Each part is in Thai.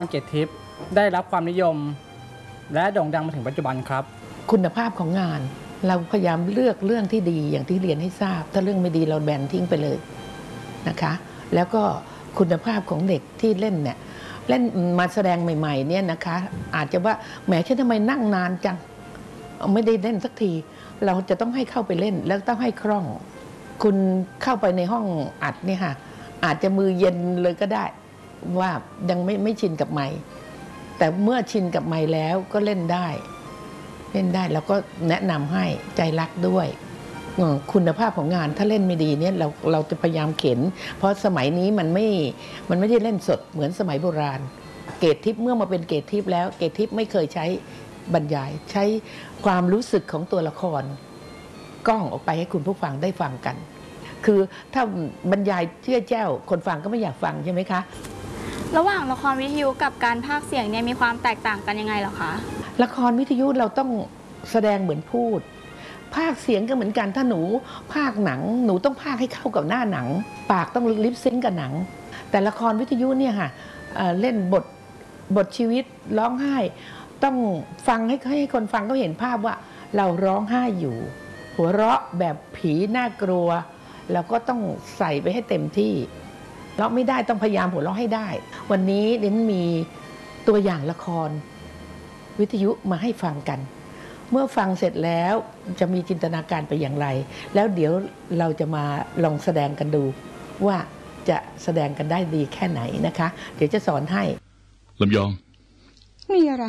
เกตทิพย์ได้รับความนิยมและโด่งดังมาถึงปัจจุบันครับคุณภาพของงานเราพยายามเลือกเรื่องที่ดีอย่างที่เรียนให้ทราบถ้าเรื่องไม่ดีเราแบนทิ้งไปเลยนะคะแล้วก็คุณภาพของเด็กที่เล่นเนี่ยเล่นมาแสดงใหม่ๆเนี่ยนะคะอาจจะว่าแหมฉันทำไมนั่งนานจังไม่ได้เล่นสักทีเราจะต้องให้เข้าไปเล่นแล้วต้องให้คล่องคุณเข้าไปในห้องอัดเนี่ยค่ะอาจจะมือเย็นเลยก็ได้ว่ายังไม่ชินกับไมค์แต่เมื่อชินกับไมค์แล้วก็เล่นได้แล้วก็แนะนำให้ใจรักด้วยคุณภาพของงานถ้าเล่นไม่ดีเนี่ยเราจะพยายามเข็นเพราะสมัยนี้มันไม่ได้เล่นสดเหมือนสมัยโบราณเกตทิพย์เมื่อมาเป็นเกตทิพย์แล้วเกตทิพย์ไม่เคยใช้บรรยายใช้ความรู้สึกของตัวละครกล้องออกไปให้คุณผู้ฟังได้ฟังกันคือถ้าบรรยายเชื่อแจ้วคนฟังก็ไม่อยากฟังใช่ไหมคะระหว่างละครวิทยุกับการพากย์เสียงเนี่ยมีความแตกต่างกันยังไงเหรอคะละครวิทยุเราต้องแสดงเหมือนพูดพากย์เสียงก็เหมือนกันถ้าหนูพากย์หนังหนูต้องพากย์ให้เข้ากับหน้าหนังปากต้องลิปซิงก์กับหนังแต่ละครวิทยุเนี่ยค่ะเล่นบทชีวิตร้องไห้ต้องฟังให้คนฟังเขาเห็นภาพว่าเราร้องไห้อยู่หัวเราะแบบผีน่ากลัวแล้วก็ต้องใส่ไปให้เต็มที่เราไม่ได้ต้องพยายามหัวเราะให้ได้วันนี้เรนมีตัวอย่างละครวิทยุมาให้ฟังกันเมื่อฟังเสร็จแล้วจะมีจินตนาการไปอย่างไรแล้วเดี๋ยวเราจะมาลองแสดงกันดูว่าจะแสดงกันได้ดีแค่ไหนนะคะเดี๋ยวจะสอนให้ลำยองมีอะไร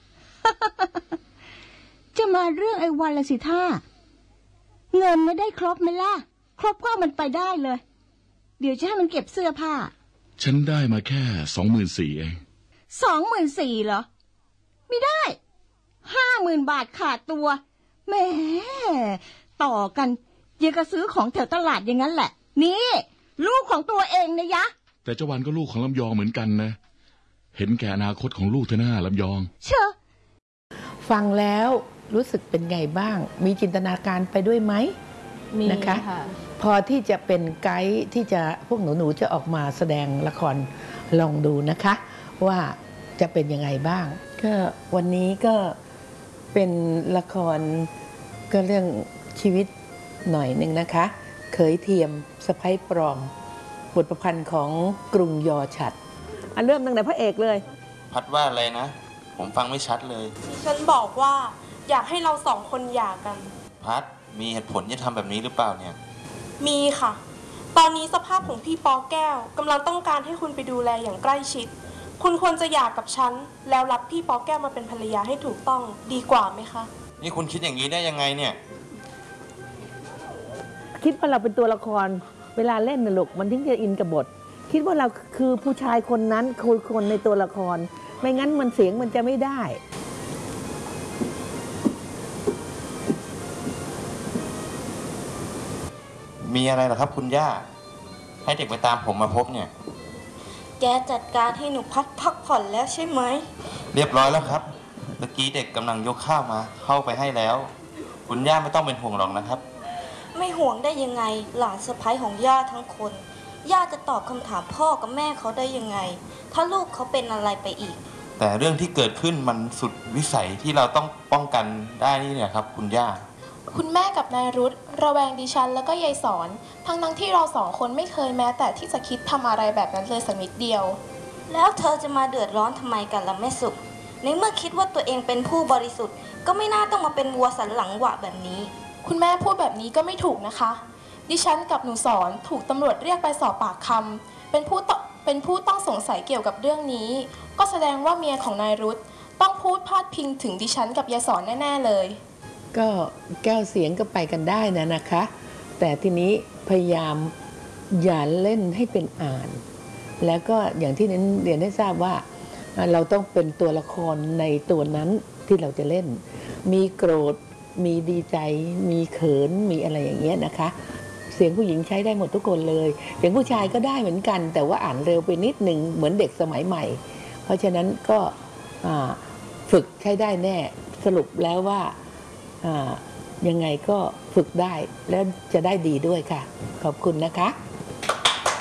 จะมาเรื่องไอ้วันละสิท่าเงินไม่ได้ครบไหมล่ะครบก็มันไปได้เลยเดี๋ยวจะให้มันเก็บเสื้อผ้าฉันได้มาแค่24,000เอง 24,000เหรอไม่ได้50,000 บาทขาดตัวแหมต่อกันยังกระซื้อของแถวตลาดอย่างนั้นแหละนี่ลูกของตัวเองนะยะแต่เจ้าวันก็ลูกของลำยองเหมือนกันนะเห็นแก่อนาคตของลูกเธอหน้าลำยองเชื่อฟังแล้วรู้สึกเป็นไงบ้างมีจินตนาการไปด้วยไหมนะคะพอที่จะเป็นไกด์ที่จะพวกหนูจะออกมาแสดงละครลองดูนะคะว่าจะเป็นยังไงบ้างก็วันนี้ก็เป็นละครก็เรื่องชีวิตหน่อยหนึ่งนะคะเขยเทียมสะใภ้ปลอมบทประพันธ์ของกรุงยอฉัตรเริ่มตั้งแต่พระเอกเลยพัดว่าอะไรนะผมฟังไม่ชัดเลยฉันบอกว่าอยากให้เรา2 คนหย่ากันพัดมีเหตุผลที่ทำแบบนี้หรือเปล่าเนี่ยมีค่ะตอนนี้สภาพของพี่ปอแก้วกำลังต้องการให้คุณไปดูแลอย่างใกล้ชิดคุณควรจะหย่ากับฉันแล้วรับพี่ปอแก้วมาเป็นภรรยาให้ถูกต้องดีกว่าไหมคะนี่คุณคิดอย่างนี้ได้ยังไงเนี่ยคิดว่าเราเป็นตัวละครเวลาเล่นน่ะลูกมันถึงจะอินกับบทคิดว่าเราคือผู้ชายคนนั้นคือคนในตัวละครไม่งั้นมันเสียงมันจะไม่ได้มีอะไรเหรอครับคุณย่าให้เด็กไปตามผมมาพบเนี่ยแกจัดการให้หนูพักผ่อนแล้วใช่ไหมเรียบร้อยแล้วครับเมื่อกี้เด็กกำลังยกข้าวมาเข้าไปให้แล้วคุณย่าไม่ต้องเป็นห่วงหรอกนะครับไม่ห่วงได้ยังไงหลานสะใภ้ของย่าทั้งคนย่าจะตอบคำถามพ่อกับแม่เขาได้ยังไงถ้าลูกเขาเป็นอะไรไปอีกแต่เรื่องที่เกิดขึ้นมันสุดวิสัยที่เราต้องป้องกันได้นี่เนี่ยครับคุณย่าคุณแม่กับนายรุธระแวงดิฉันแล้วก็ยายสอนทั้งที่เรา2 คนไม่เคยแม้แต่ที่จะคิดทำอะไรแบบนั้นเลยสักนิดเดียวแล้วเธอจะมาเดือดร้อนทำไมกันล่ะแม่สุขในเมื่อคิดว่าตัวเองเป็นผู้บริสุทธิ์ก็ไม่น่าต้องมาเป็นวัวสันหลังหวะแบบนี้คุณแม่พูดแบบนี้ก็ไม่ถูกนะคะดิฉันกับหนูสอนถูกตำรวจเรียกไปสอบปากคำเป็นผู้ต้องสงสัยเกี่ยวกับเรื่องนี้ก็แสดงว่าเมียของนายรุธต้องพูดพาดพิงถึงดิฉันกับยายสอนแน่ๆเลยก็แก้วเสียงก็ไปกันได้นะคะแต่ทีนี้พยายามอย่าเล่นให้เป็นอ่านแล้วก็อย่างที่นั้นเรียนได้ทราบว่าเราต้องเป็นตัวละครในตัวนั้นที่เราจะเล่นมีโกรธมีดีใจมีเขินมีอะไรอย่างเงี้ยนะคะเสียงผู้หญิงใช้ได้หมดทุกคนเลยเสียงผู้ชายก็ได้เหมือนกันแต่ว่าอ่านเร็วไปนิดหนึ่งเหมือนเด็กสมัยใหม่เพราะฉะนั้นก็ฝึกใช้ได้แน่สรุปแล้วว่ายังไงก็ฝึกได้แล้วจะได้ดีด้วยค่ะขอบคุณนะคะ